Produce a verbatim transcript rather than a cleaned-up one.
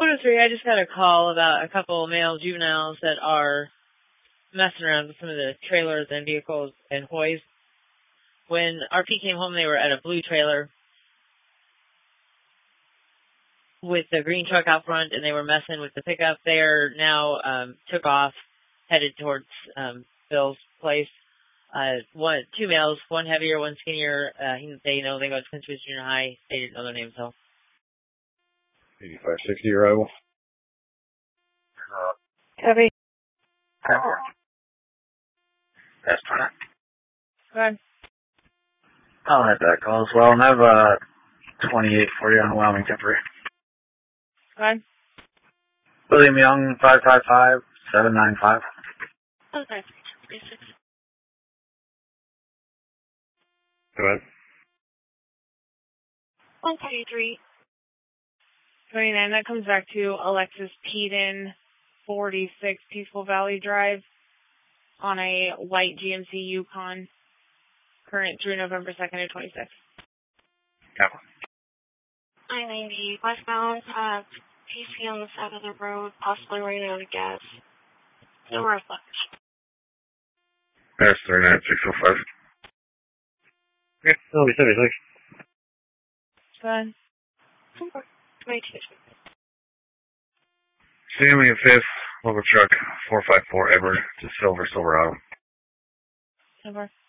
one oh three, I just got a call about a couple male juveniles that are messing around with some of the trailers and vehicles and hoys. When R P came home, they were at a blue trailer with the green truck out front, and they were messing with the pickup. They're now um, took off, headed towards um, Bill's place. Uh, one, two males, one heavier, one skinnier. Uh, they know they go to Country Junior High. They didn't know their names, though. eighty-five sixty arrival. Heavy. That's fine. Go ahead. I'll have that call as well. And I have uh, twenty-eight for you on Wyoming temporary. Go ahead. William Young, five five five, seven nine five. Okay. Go ahead. one twenty-three. twenty-nine, that comes back to Alexis Peden, forty-six Peaceful Valley Drive, on a white G M C Yukon, current through November second of twenty-six. Yeah. I ninety, westbound, uh, P C on the side of the road, possibly running out of gas. No reflection. There's three nine six oh five. Okay, that'll be seventy-six. Go ahead. twenty-two. Sammy and fifth, local truck, four five four Ever, to Silver Silverado. Silver.